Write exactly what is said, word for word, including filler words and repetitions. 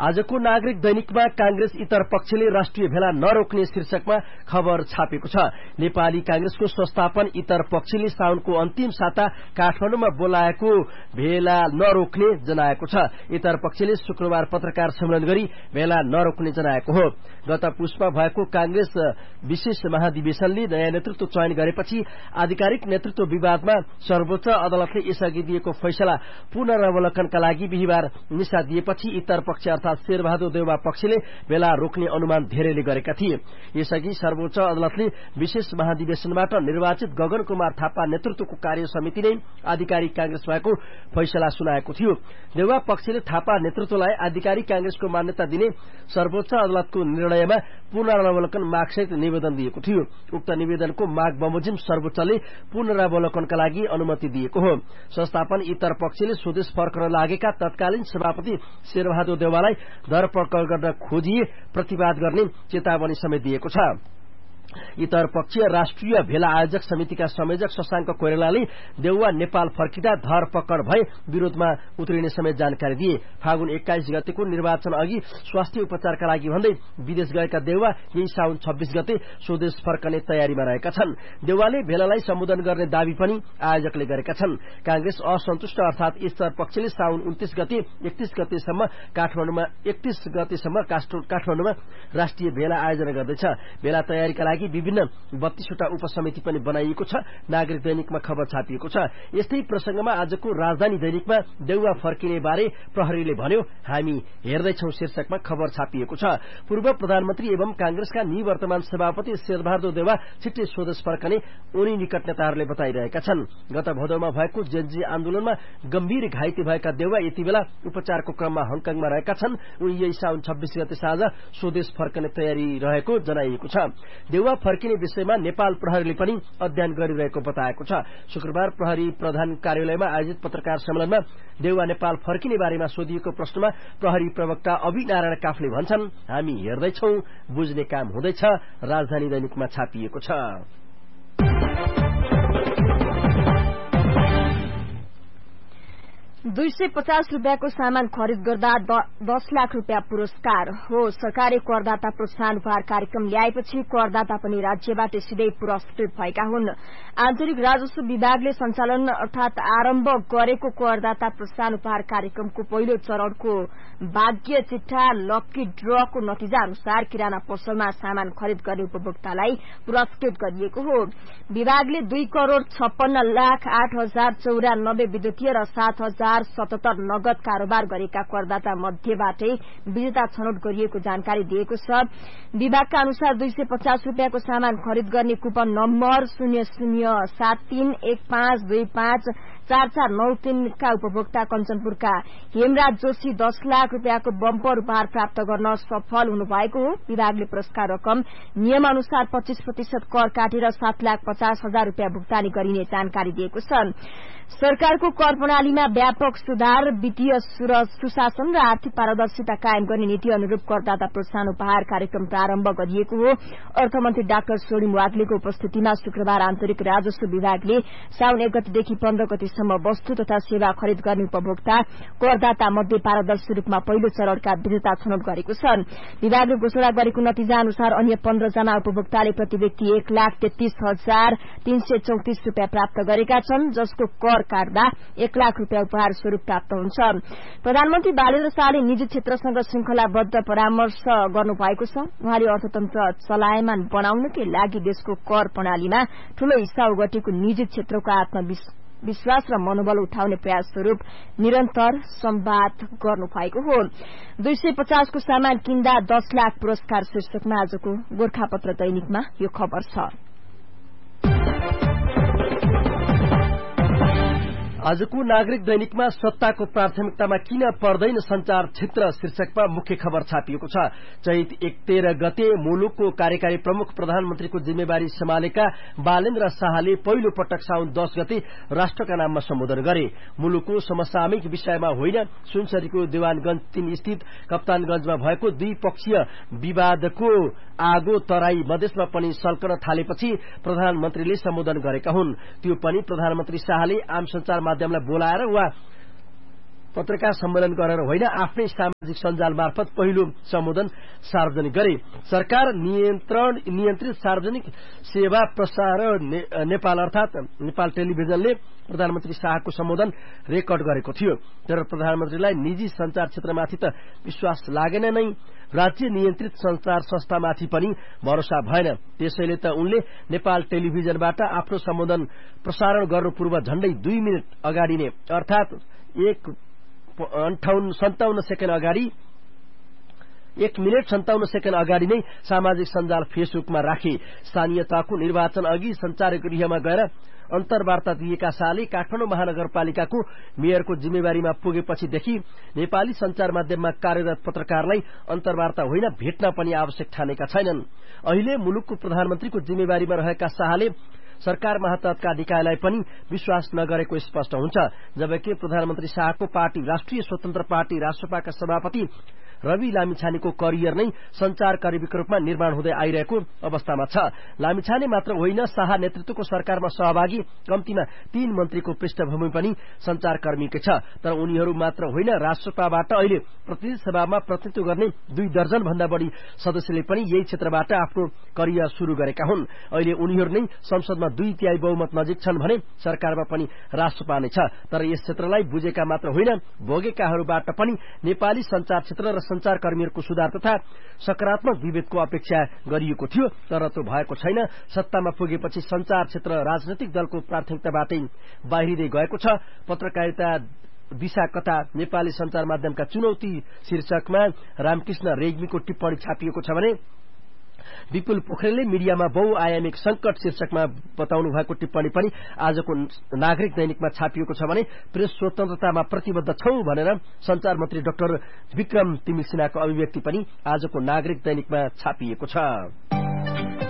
आजको नागरिक दैनिकमा कांग्रेस इतर पक्षले राष्ट्रिय भेला नरोक्ने शीर्षकमा खबर छापेको छ। नेपाली कांग्रेसको संस्थापन इतर पक्षले साउनको अन्तिम साता काठमाडौँमा बोलाएको भेला नरोक्ने जनाएको छ। इतर पक्षले शुक्रबार पत्रकार सम्मेलन गरी भेला नरोक्ने जनाएको हो। गत पुसमा भएको कांग्रेस विशेष महाधिवेशनले नयाँ नेतृत्व चयन गरेपछि आधिकारिक नेतृत्व विवादमा सर्वोच्च अदालतले यसअघि दिएको फैसला पुनरावलोकनका लागि बिहिबार निशा दिएपछि इतर पक्ष अर्थात शेरबहादुर देउवा पक्षले भेला रोक्ने अनुमान धेरैले गरेका थिए। यसअघि सर्वोच्च अदालतले विशेष महाधिवेशनबाट निर्वाचित गगन कुमार थापा नेतृत्वको कार्य समिति नै आधिकारिक कांग्रेस भएको फैसला सुनाएको थियो। देउवा पक्षले थापा नेतृत्वलाई आधिकारिक कांग्रेसको मान्यता दिने सर्वोच्च अदालतको निर्णयमा पुनरावलोकन मागसहित निवेदन दिएको थियो। उक्त निवेदनको माग बमोजिम सर्वोच्चले पुनरावलोकनका लागि अनुमति दिएको हो। संस्थापन इतर पक्षले स्वदेश फर्कन लागेका तत्कालीन सभापति शेरबहादुर देउवालाई धरपकड गर्न खोजिए प्रतिवाद गर्ने चेतावनी समेत दिएको छ। इतर पक्षीय राष्ट्रिय भेला आयोजक समितिका संयोजक शशाङ्क कोइरालाले देउवा नेपाल फर्किँदा धरपकड भए विरोधमा उत्रिने समेत जानकारी दिए। फागुन एक्काइस गतेको निर्वाचन अघि स्वास्थ्य उपचारका लागि भन्दै विदेश गएका देउवा यही साउन छब्बीस गते स्वदेश फर्कने तयारीमा रहेका छन्। देउवाले भेलालाई सम्बोधन गर्ने दावी पनि आयोजकले गरेका छन्। कांग्रेस असन्तुष्ट अर्थात इतर पक्षले साउन उन्तीस गते एकतीस गतेसम्म काठमाडौँमा एकतीस गतेसम्म काठमाडौँमा राष्ट्रिय भेला आयोजना गर्दैछ। भेला तयारीका लागि विभिन्न बत्तीसवटा उपसमिति पनि बनाइएको छ। नागरिक दैनिकमा खबर छापिएको छ। यस्तै प्रसंगमा आजको राजधानी दैनिकमा देउवा फर्किने बारे प्रहरीले भन्यो, हामी हेर्दैछौं शीर्षकमा खबर छापिएको छ। पूर्व प्रधानमन्त्री एवं कांग्रेसका निवर्तमान सभापति शेरबहादुर देउवा छिट्टै स्वदेश फर्कने उनी निकट नेताहरूले बताइरहेका छन्। गत भदौमा भएको जेनजी आन्दोलनमा गम्भीर घाइते भएका देउवा यति बेला उपचारको क्रममा हङकङमा रहेका छन्। उनी यही साउन छब्बीस गते साँझ स्वदेश फर्कने तयारी रहेको जनाइएको छ। देउवा फर्किने विषयमा नेपाल प्रहरीले पनि अध्ययन गरिरहेको बताएको छ। शुक्रबार प्रहरी प्रधान कार्यालयमा आयोजित पत्रकार सम्मेलनमा देउवा नेपाल फर्किने बारेमा सोधिएको प्रश्नमा प्रहरी प्रवक्ता अभि नारायण काफले भन्छन्, हामी हेर्दैछौं, बुझ्ने काम हुँदैछ। राजधानी दैनिकमा छापिएको छ। दुई सय पचास रूपियाँको सामान खरिद गर्दा दस लाख रूपियाँ पुरस्कार हो। सरकारले करदाता प्रोत्साहन उपहार कार्यक्रम ल्याएपछि करदाता पनि राज्यबाट सिधै पुरस्कृत भएका हुन्। आन्तरिक राजस्व विभागले सञ्चालन अर्थात आरम्भ गरेको करदाता प्रोत्साहन उपहार कार्यक्रमको पहिलो चरणको भाग्य चिट्ठा लक्की ड्रको नतिजा अनुसार किराना पसलमा सामान खरिद गर्ने उपभोक्तालाई पुरस्कृत गरिएको हो। विभागले दुई करोड़ छप्पन्न लाख आठ हजार चौरानब्बे विद्युतीय र सात हजार सतहत्तर नगद कारोबार गरेका करदाता मध्येबाटै विजेता छनौट गरिएको जानकारी दिएको छ। विभागका अनुसार दुई सय पचास रूपियाँको सामान खरिद गर्ने कुपन नम्बर शून्य शून्य सात तीन एक पाँच दुई पाँच चार चार नौ तीनका उपभोक्ता कञ्चनपुरका हेमराज जोशी दस लाख रूपियाँको बम्पर उपहार प्राप्त गर्न सफल हुनुभएको हो। विभागले पुरस्कार रकम नियम अनुसार पच्चीस प्रतिशत कर काटेर सात लाख पचास हजार रूपियाँ भुक्तानी गरिने जानकारी दिएको छ। सरकारको कर प्रणालीमा व्यापक सुधार, वित्तीय सुशासन र आर्थिक पारदर्शिता कायम गर्ने नीति अनुरूप करदाता प्रोत्साहन उपहार कार्यक्रम प्रारम्भ गरिएको हो। अर्थमन्त्री डाक्टर स्वर्णिम वाग्लेको उपस्थितिमा शुक्रबार आन्तरिक राजस्व विभागले साउन एक गतेदेखि पन्ध्र गतेसम्म वस्तु तथा सेवा खरिद गर्ने उपभोक्ता करदाता मध्ये पारदर्शी रूपमा पहिलो चरणका विजेता छनौट गरेको छ। विभागले घोषणा गरेको नतिजा अनुसार अन्य पन्ध्र जना उपभोक्ताले प्रति व्यक्ति एक लाख तेत्तीस हजार तीन सय चौतिस रूपियाँ प्राप्त गरेका छन्, जसको कर काट्दा एक लाख रूपियाँ उपहार स्वरूप प्राप्त हुन्छ। प्रधानमन्त्री बालेन्द्र शाहले निजी क्षेत्रसँग श्रृंखलाबद्ध परामर्श गर्नुभएको छ। उहाँले अर्थतन्त्र चलायमान बनाउनकै लागि देशको कर प्रणालीमा ठूलो हिस्सा ओगटेको निजी क्षेत्रको आत्मविश्वास र मनोबल उठाउने प्रयास स्वरूप निरन्तर संवाद गर्नुभएको हो। दुई सय पचासको सामान किन्दा दस लाख पुरस्कार शीर्षकमा आजको गोर्खापत्र दैनिकमा यो खबर छ। आजको नागरिक दैनिकमा सत्ताको प्राथमिकतामा किन पर्दैन संचार क्षेत्र शीर्षकमा मुख्य खबर छापिएको छ। चैत एक तेह्र गते मुलुकको कार्यकारी प्रमुख प्रधानमन्त्रीको जिम्मेवारी सम्हालेका बालेन्द्र शाहले पहिलो पटक साउन दस गते राष्ट्रका नाममा सम्बोधन गरे। मुलुकको समसामयिक विषयमा होइन, सुनसरीको देवानगंज तीन स्थित कप्तानगंजमा भएको द्विपक्षीय विवादको आगो तराई मधेसमा पनि सल्कन थालेपछि प्रधानमन्त्रीले सम्बोधन गरेका हुन्। त्यो पनि प्रधानमन्त्री शाहले आम संचार माध्यमलाई बोलाएर वा पत्रकार सम्मेलन गरेर होइन आफ्नै सामाजिक सञ्जाल मार्फत पहिलो सम्बोधन सार्वजनिक गरे। सरकार नियन्त्रण नियन्त्रित सार्वजनिक सेवा प्रसारण ने, नेपाल अर्थात नेपाल टेलिभिजनले प्रधानमन्त्री शाहको सम्बोधन रेकर्ड गरेको थियो। तर प्रधानमन्त्रीलाई निजी सञ्चार क्षेत्रमाथि त विश्वास लागेन नै, राज्य नियन्त्रित सञ्चार संस्थामाथि पनि भरोसा भएन। त्यसैले त उनले नेपाल टेलिभिजनबाट आफ्नो सम्बोधन प्रसारण गर्नु पूर्व झण्डै दुई मिनट अगाडि नै अर्थात एक अन्ठाउन्न सन्ताउन्न सेकेन्ड अगाडि एक मिनट सन्ताउन्न सेकेन्ड अगाडि नै सामाजिक सञ्जाल फेसबुकमा राखे। स्थानीय तहको निर्वाचन अघि संचार गृहमा गएर अन्तर्वार्ता दिएका साले काठमाडौँ महानगरपालिकाको मेयरको जिम्मेवारीमा पुगेपछिदेखि नेपाली संचार माध्यममा कार्यरत पत्रकारलाई अन्तर्वार्ता होइन भेट्न पनि आवश्यक ठानेका छैनन्। अहिले मुलुकको प्रधानमन्त्रीको जिम्मेवारीमा रहेका शाहले सरकार मातहतका निकायलाई पनि विश्वास नगरेको स्पष्ट हुन्छ। जबकि प्रधानमन्त्री शाहको पार्टी राष्ट्रिय स्वतन्त्र पार्टी राष्ट्रपाका सभापति रवि लामिछानेको करियर नै संचारकर्मीको रूपमा निर्माण हुँदै आइरहेको अवस्थामा छ। लामिछाने मात्र होइन, शाह नेतृत्वको सरकारमा सहभागी कम्तीमा तीन मन्त्रीको पृष्ठभूमि पनि संचारकर्मीकै छ। तर उनीहरू मात्र होइन, राष्ट्रपाबाट अहिले प्रतिनिधि सभामा प्रतिनिधित्व गर्ने दुई दर्जन भन्दा बढी सदस्यले पनि यही क्षेत्रबाट आफ्नो करियर शुरू गरेका हुन्। अहिले उनीहरू नै संसदमा दुई तिहाई बहुमत नजिक छन् भने सरकारमा पनि राष्ट्रपा नै छ। तर यस क्षेत्रलाई बुझेका मात्र होइन, भोगेकाहरूबाट पनि नेपाली संचार क्षेत्र र संचारकर्मीहरूको सुधार तथा सकारात्मक विभेदको अपेक्षा गरिएको थियो। तर त्यो भएको छैन। सत्तामा पुगेपछि संचार क्षेत्र राजनैतिक दलको प्राथमिकताबाटै बाहिरिँदै गएको छ। पत्रकारिता दिशा कथा नेपाली संचार माध्यमका चुनौती शीर्षकमा रामकृष्ण रेग्मीको टिप्पणी छापिएको छ भने विपुल पोखरेलले मिडियामा बहुआयामिक संकट शीर्षकमा बताउनु भएको टिप्पणी पनि आजको नागरिक दैनिकमा छापिएको छ भने प्रेस स्वतन्त्रतामा प्रतिबद्ध छौं भनेर संचार मन्त्री डाक्टर विक्रम तिमिल सिन्हाको अभिव्यक्ति पनि आजको नागरिक दैनिकमा छापिएको छ।